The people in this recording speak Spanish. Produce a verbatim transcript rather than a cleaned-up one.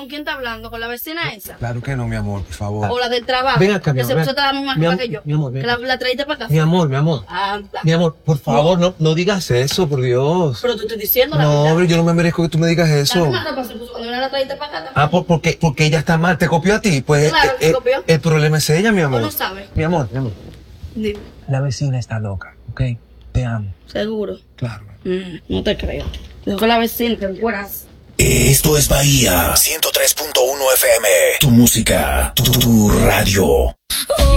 ¿Con quién está hablando? ¿Con la vecina esa? Claro que no, mi amor, por favor. ¿O la del trabajo? Ven acá, mi que amor. se ven. puso la misma Mi ropa am- que yo. mi amor, ven. Que la, la traíste para acá. Mi amor, mi amor. Anda. Mi amor, por favor, no, no digas eso, por Dios. Pero te estoy diciendo la No, verdad. hombre, yo no me merezco que tú me digas La eso. misma ropa se puso cuando la traíste para acá. Ah, por- porque, porque ella está mal, te copió a ti. Pues Claro eh, que eh, copió. el problema es ella, mi amor. ¿O no sabes? Mi amor, mi amor. Dime. La vecina está loca, ¿ok? Te amo. Seguro. Claro. Mm, no te creo. Dijo con la vecina que encueras. Esto es Bahía ciento tres punto uno F M. Tu música, tu, tu radio.